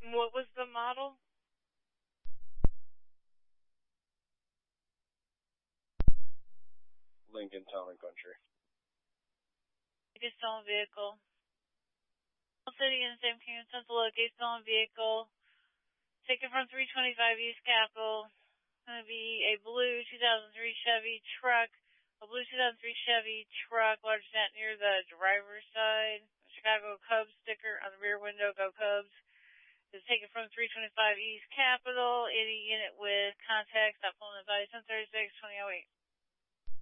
What was the model? Lincoln Town and Country. Gate stolen vehicle. City in the same Kingdom, Central, gate stolen vehicle. Taken from 325 East Capitol. Going to be a blue 2003 Chevy truck. A blue 2003 Chevy truck, large net near the driver's side. Chicago Cubs sticker on the rear window, go Cubs. Is taken from 325 East Capitol. Any unit with contact, stop pulling advice, 1036-2008.